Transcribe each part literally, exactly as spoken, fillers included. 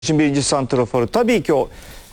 için birinci santraforu. Tabii ki o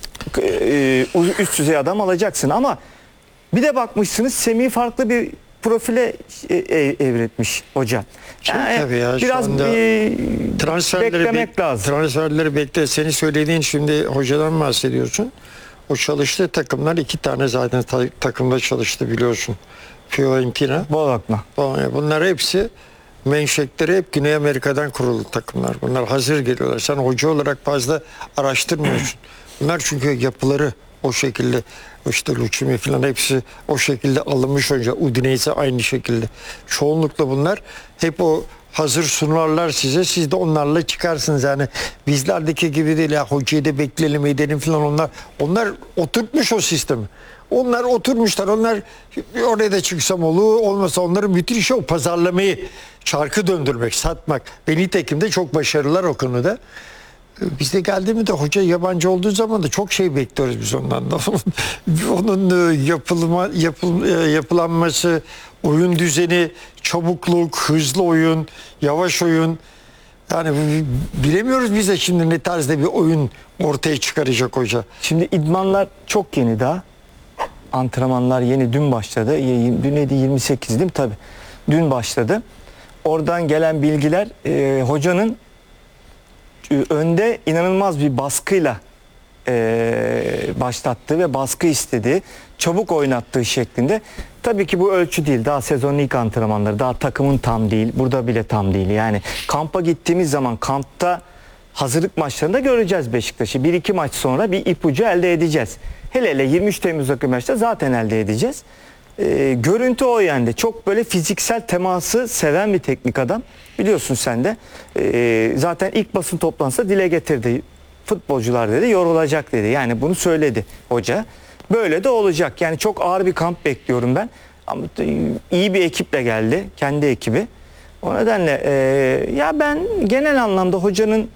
e, üst düzey adam alacaksın ama bir de bakmışsınız Semih'i farklı bir profile e, e, evretmiş hoca. Yani tabii ya, biraz e, transferleri beklemek bek lazım. Transferleri bekle. Senin söylediğin, şimdi hocadan bahsediyorsun. O çalıştığı takımlar iki tane zaten ta takımda çalıştı biliyorsun. Fiorentina, Bologna. Bunlar hepsi menşekleri hep Güney Amerika'dan kurulu takımlar. Bunlar hazır geliyorlar. Sen hoca olarak fazla araştırmıyorsun. Bunlar çünkü yapıları o şekilde, işte Lucumi falan hepsi o şekilde alınmış önce. Udinese aynı şekilde. Çoğunlukla bunlar hep o hazır sunarlar size. Siz de onlarla çıkarsınız. Yani bizlerdeki gibi değil ya, hocayı da bekleyelim edelim falan, onlar. Onlar oturtmuş o sistemi. Onlar oturmuşlar. Onlar oraya da çıksam olur, olmasa onların bütün işi o pazarlamayı, çarkı döndürmek, satmak. Ve nitekim de çok başarılılar o konuda. Biz de geldiğimizde hoca yabancı olduğu zaman da çok şey bekliyoruz biz ondan da. Onun yapılma, yapıl, yapılanması, oyun düzeni, çabukluk, hızlı oyun, yavaş oyun. Yani bilemiyoruz bize şimdi ne tarzda bir oyun ortaya çıkaracak hoca. Şimdi idmanlar çok yeni daha. Antrenmanlar yeni, dün başladı. Dün neydi, yirmi sekiz değil mi? Tabii. Dün başladı. Oradan gelen bilgiler e, hocanın e, önde inanılmaz bir baskıyla e, başlattığı ve baskı istediği, çabuk oynattığı şeklinde. Tabii ki bu ölçü değil. Daha sezonun ilk antrenmanları. Daha takımın tam değil. Burada bile tam değil. Yani kampa gittiğimiz zaman kampta hazırlık maçlarında göreceğiz Beşiktaş'ı. Bir iki maç sonra bir ipucu elde edeceğiz. Hele hele yirmi üç Temmuz'daki maçta zaten elde edeceğiz. Ee, görüntü o yani. Çok böyle fiziksel teması seven bir teknik adam. Biliyorsun sen de. Ee, zaten ilk basın toplantısında dile getirdi. Futbolcular dedi yorulacak dedi. Yani bunu söyledi hoca. Böyle de olacak. Yani çok ağır bir kamp bekliyorum ben. Ama iyi bir ekiple geldi. Kendi ekibi. O nedenle e, ya ben genel anlamda hocanın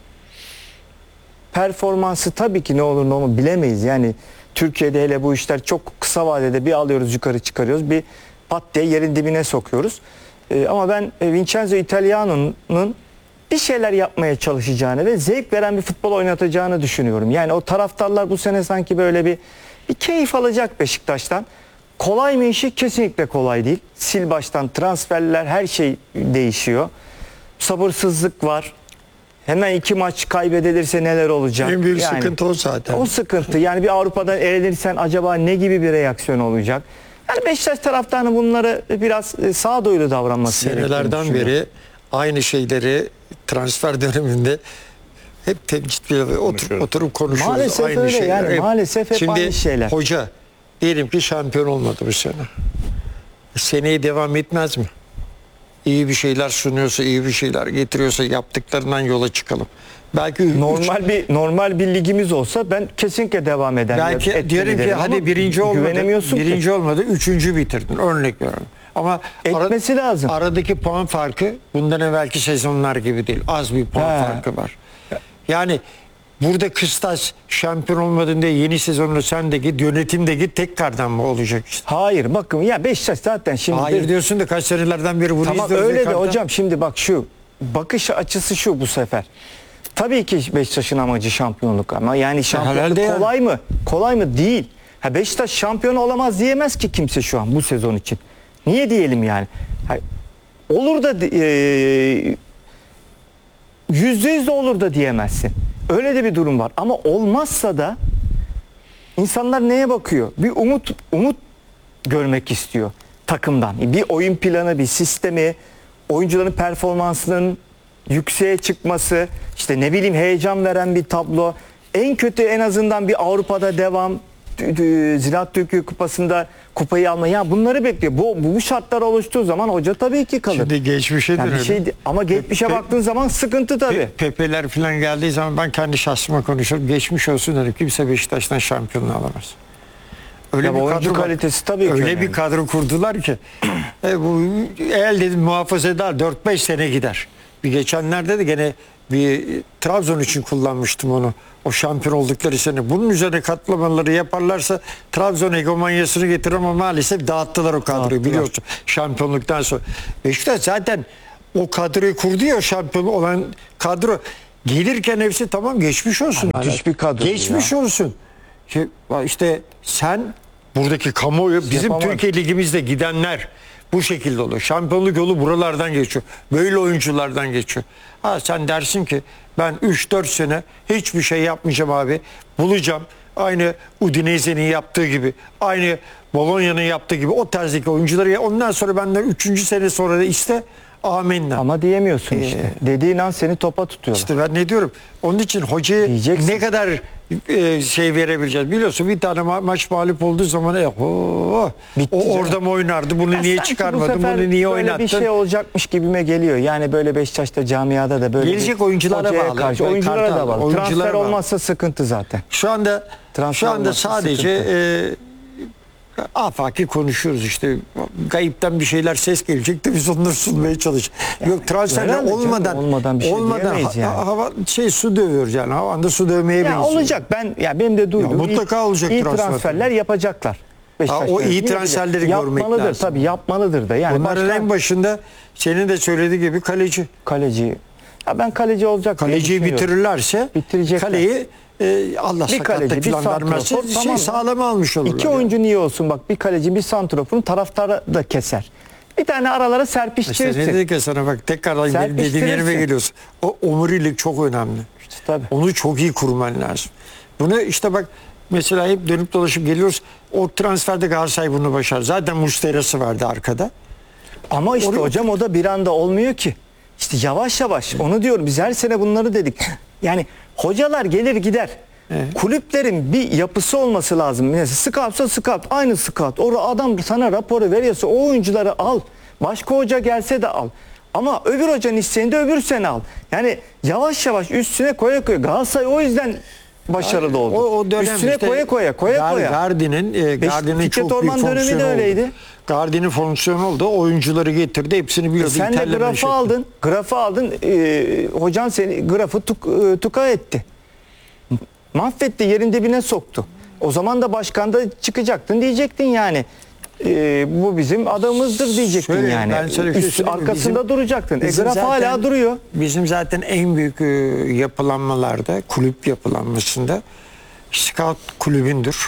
performansı tabii ki ne olur ne olmaz bilemeyiz. Yani Türkiye'de hele bu işler çok kısa vadede bir alıyoruz yukarı çıkarıyoruz, bir pat diye yerin dibine sokuyoruz. Ee, ama ben Vincenzo Italiano'nun bir şeyler yapmaya çalışacağını ve zevk veren bir futbol oynatacağını düşünüyorum. Yani o taraftarlar bu sene sanki böyle bir, bir keyif alacak Beşiktaş'tan. Kolay mı işi? Kesinlikle kolay değil. Sil baştan transferler, her şey değişiyor. Sabırsızlık var. Hemen iki maç kaybedilirse neler olacak? En büyük yani, sıkıntı o zaten. O sıkıntı. Yani bir Avrupa'dan elenirsen acaba ne gibi bir reaksiyon olacak? Yani Beşiktaş taraftarının bunları biraz sağduyulu davranması gerekiyor. Senelerden beri aynı şeyleri transfer döneminde hep temcitliyor, oturup, oturup konuşuyoruz. Maalesef aynı öyle şeyler. yani. Hep. Maalesef hep Şimdi, aynı şeyler. hoca diyelim ki şampiyon olmadı bu sene. Seneye devam etmez mi? İyi bir şeyler sunuyorsa, iyi bir şeyler getiriyorsa yaptıklarından yola çıkalım. Belki normal üç, bir normal bir ligimiz olsa ben kesinlikle devam eder. Belki diyelim ki hadi birinci olmadı. Güvenemiyorsun birinci ki. olmadı, üçüncü bitirdin. Örnek veriyorum. Ama etmesi ara, lazım. Aradaki puan farkı bundan evvelki sezonlar gibi değil. Az bir puan He. farkı var. Yani burada kıstas şampiyon olmadığında yeni sezonda sen de git, yönetim de git, tek kardan mı olacak işte? Hayır bakın ya Beşiktaş zaten şimdi... Hayır diyorsun da kaç senelerden beri bunu tamam, izliyoruz. Öyle de hocam şimdi bak şu bakış açısı şu bu sefer. Tabii ki Beşiktaş'ın amacı şampiyonluk ama yani şampiyonluk ya, kolay yani. mı? Kolay mı? Değil. Ha Beşiktaş şampiyon olamaz diyemez ki kimse şu an bu sezon için. Niye diyelim yani? Ha, olur da e, yüzde yüz de olur da diyemezsin. Öyle de bir durum var. Ama olmazsa da insanlar neye bakıyor? Bir umut umut görmek istiyor takımdan. Bir oyun planı, bir sistemi, oyuncuların performansının yükseğe çıkması, işte ne bileyim heyecan veren bir tablo. En kötü en azından bir Avrupa'da devam, Ziraat Türkiye Kupası'nda kupayı alma. Ya bunları bekliyor. Bu bu şartlar oluştuğu zaman hoca tabii ki kalır. Şimdi geçmişe yani dönelim. şey, ama geçmişe Pe baktığın zaman sıkıntı tabii. Pe Pepe'ler falan geldiği zaman ben kendi şahsıma konuşurum. Geçmiş olsun dedim. Kimse Beşiktaş'tan şampiyonluğu alamaz. Öyle ya bir oyuncu kadro kalitesi tabii ki öyle önemli. bir kadro kurdular ki e, bu el dedim muhafaza eder dört beş sene gider. Bir geçenlerde de gene bir Trabzon için kullanmıştım onu. O şampiyon oldukları sene. Bunun üzerine katlamaları yaparlarsa Trabzon egomanyasını getirir ama maalesef dağıttılar o kadroyu. Dağıttılar. Biliyorsun şampiyonluktan sonra. Beşiktaş zaten o kadroyu kurdu ya, şampiyon olan kadro. Gelirken hepsi tamam, geçmiş olsun. Abi, müthiş bir kadro Geçmiş olsun. Şey, işte sen buradaki kamuoyu, bizim yapamaz. Türkiye Ligimizde gidenler bu şekilde oluyor. Şampiyonluk yolu buralardan geçiyor. Böyle oyunculardan geçiyor. Ha sen dersin ki ben üç dört sene hiçbir şey yapmayacağım abi. Bulacağım. Aynı Udinese'nin yaptığı gibi, aynı Bologna'nın yaptığı gibi o tarzdaki oyuncuları ya, ondan sonra benden üçüncü sene sonra da işte amenna. Ama diyemiyorsun Ee, işte. Dediğin an seni topa tutuyorlar. İşte ben ne diyorum? Onun için hocaya Diyeceksin. ne kadar e, şey verebileceğiz? Biliyorsun bir tane ma- maç mağlup olduğu zaman e, oh, Bitti o canım. orada mı oynardı? Bunu Ya niye sanki bu çıkarmadın? sefer Bunu niye böyle oynattın? bir şey olacakmış gibime geliyor. Yani böyle Beşiktaş'ta, camiada da böyle Gelecek bir oyunculara hocaya bağlı. Karşı, Kartal, oyunculara da bağlı. oyunculara Transfer bağlı. olmazsa sıkıntı zaten. Şu anda Transfer şu anda olmazsa sadece sıkıntı. e, afaki konuşuyoruz işte. Gayipten bir şeyler ses gelecekti, biz onları sunmaya çalışıyoruz. Yok transferler herhalde canım, olmadan olmadan bir şey diyemeyiz ha- yani. hava şey su dövüyoruz yani. Havanda su dövmeye Ya benziyor. olacak. Ben ya benim de duyduğum Ya mutlaka iyi, olacak iyi transfer. transferler yapacaklar. Beşiktaş Ha, o iyi yönetimi transferleri yapacak. görmek Yapmalıdır lazım. tabii, yapmalıdır da. Yani Bunların başkan- en başında senin de söylediği gibi kaleci. kaleci. Ya ben kaleci olacak diye Kaleciyi düşünüyorum. bitirirlerse Bitirecekler. kaleyi e, Allah Bir kaleci, sakatlık bir falan vermezse santrafor, şey tamam. sağlam almış olurlar. İki yani. oyuncu niye olsun bak, bir kaleci bir santraforun taraftarı da keser. Bir tane aralara İşte serpiştirirsin. ne dedik ya sana, bak tekrardan benim dediğim yerime Serpiştirirsin. geliyorsun. O omurilik çok önemli. İşte tabii. Onu çok iyi kurman lazım. Bunu işte bak mesela hep dönüp dolaşıp geliyoruz. O transferde Galatasaray bunu başardı. Zaten Mustera'sı vardı arkada. Ama işte Oraya- hocam o da bir anda olmuyor ki. İşte yavaş yavaş onu diyorum, biz her sene bunları dedik. Yani hocalar gelir gider. Kulüplerin bir yapısı olması lazım. Mesela scoutsa scout, aynı scout. O adam sana raporu veriyorsa o oyuncuları al. Başka hoca gelse de al. Ama öbür hocanın isteğinde öbür sene al. Yani yavaş yavaş üstüne koya koya. Galatasaray o yüzden başarılı oldu. O, o dönem üstüne işte koya koya koya Gar- koya. Gardi'nin e, Gardi'nin Fikret çok büyük Orman dönemi de fonksiyonu öyleydi. oldu. Gardi'nin fonksiyonu oldu. Oyuncuları getirdi. Hepsini biliyordu. Sen de İtalyan grafı şekli. aldın. Grafı aldın. Ee, hocan seni grafı tuk, e, tuka etti. Mahvetti, yerin dibine soktu. O zaman da başkan da çıkacaktın, diyecektin yani. Ee, bu bizim adamımızdır diyecektin Şöyle, yani. ben sana bir şey Üst, söyleyeyim mi? arkasında Bizim- duracaktın. E, Bizim graf zaten- hala duruyor. Bizim zaten en büyük e, yapılanmalarda, kulüp yapılanmasında scout kulübündür.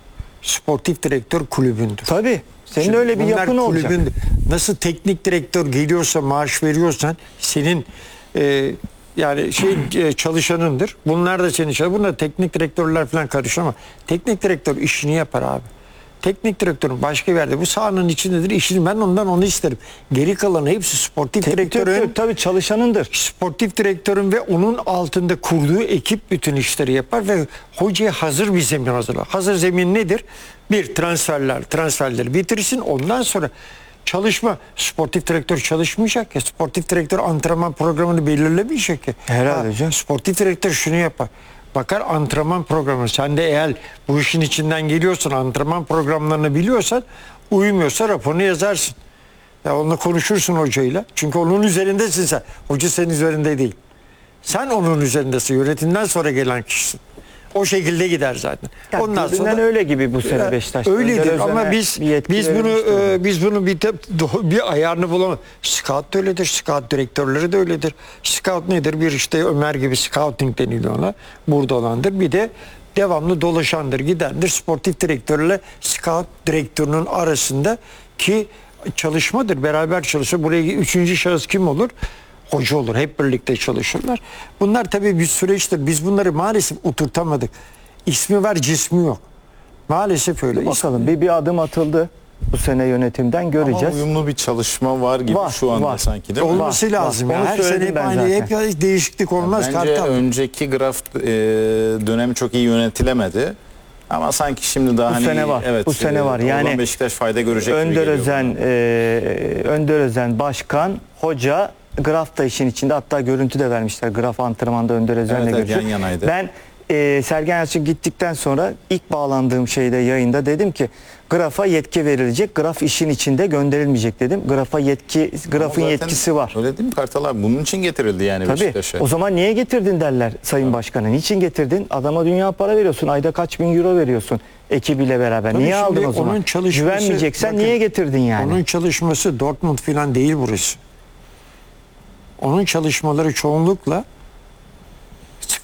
Sportif direktör kulübündür. Tabii. Senin Şimdi öyle bir bunlar yapın olacak. kulübün- Nasıl teknik direktör geliyorsa, maaş veriyorsan senin e, yani şey e, çalışanındır. Bunlar da senin çalışanın. Bunlar teknik direktörler falan karışır ama teknik direktör işini yapar abi. Teknik direktörün başka bir yerde bu sahanın içindedir. İşini ben ondan onu isterim. Geri kalanı hepsi sportif Teknik direktörün direktör tabii çalışanındır. sportif direktörün ve onun altında kurduğu ekip bütün işleri yapar ve hocaya hazır bir zemin hazırlar. Hazır zemin nedir? Bir, transferler, transferleri bitirsin. Ondan sonra çalışma. Sportif direktör çalışmayacak ya. Sportif direktör antrenman programını belirlemeyecek ki. Herhalde hocam. Sportif direktör şunu yapar. Bakar antrenman programı. Sen de eğer bu işin içinden geliyorsan, antrenman programlarını biliyorsan, uymuyorsa raporunu yazarsın. Ya onunla konuşursun hocayla. Çünkü onun üzerindesin sen. Hoca senin üzerinde değil. Sen onun üzerindesin. Yönetimden sonra gelen kişisin. O şekilde gider zaten. Ya Ondan görünen sonra öyle gibi bu sene Ya, Beşiktaş'ta. öyledir Önder ama Özen'e biz bir yetki biz bunu verilmişti. e, biz bunu bir, te- do- bir ayarını bulamadık. Scout da öyledir. Scout direktörleri de öyledir. Scout nedir? Bir işte Ömer gibi scouting deniliyor ona. Burada olandır. Bir de devamlı dolaşandır, gidendir. Sportif direktörle scout direktörünün arasında ki çalışmadır. Beraber çalışır. Buraya üçüncü şahıs kim olur? Hoca olur. Hep birlikte çalışırlar. Bunlar tabii bir süreçtir. Biz bunları maalesef oturtamadık. İsmi var, cismi yok. Maalesef öyle. Bakalım bir bir adım atıldı bu sene yönetimden, Ama göreceğiz. uyumlu bir çalışma var gibi Var, şu anda var. sanki değil mi? Olması Var, lazım. var. Ya. Onu Her sene söyledim hep ben aynı, hep zaten. ya değişiklik olmaz. Bence Kartal. önceki Graf e, dönemi çok iyi yönetilemedi. Ama sanki şimdi daha Bu hani sene var, evet bu sene e, var. oradan Yani Beşiktaş fayda görecek gibi Önder geliyor Özen, bana. e, Önder Özen başkan, hoca, Graf da işin içinde. Hatta görüntü de vermişler. Graf antrenmanda Önder Özen'le Evet, evet, görüşüyor. yan yanaydı. Ben e, Sergen Yalçın gittikten sonra ilk bağlandığım şeyde, yayında dedim ki Graf'a yetki verilecek. Graf işin içinde gönderilmeyecek dedim. Graf'a yetki, Ama Graf'ın zaten yetkisi var. Öyle değil mi Kartal abi? Bunun için getirildi yani Tabii. Beşiktaş'a. O zaman niye getirdin derler Sayın Başkan'a. Niçin getirdin? Adama dünya para veriyorsun. Ayda kaç bin euro veriyorsun ekibiyle beraber. Tabii niye şimdi aldın o zaman? onun çalışması- Güvenmeyeceksen bakın, niye getirdin yani? Onun çalışması Dortmund falan değil burası. Onun çalışmaları çoğunlukla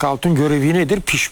scout'un görevi nedir? Pişman